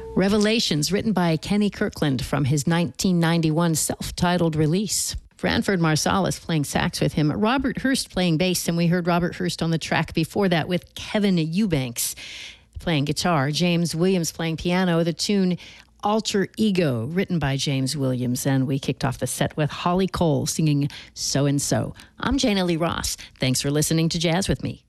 Revelations, written by Kenny Kirkland from his 1991 self-titled release. Branford Marsalis playing sax with him. Robert Hurst playing bass, and we heard Robert Hurst on the track before that with Kevin Eubanks playing guitar. James Williams playing piano. The tune Alter Ego, written by James Williams. And we kicked off the set with Holly Cole singing So and So. I'm Jana Lee Ross. Thanks for listening to Jazz with Me.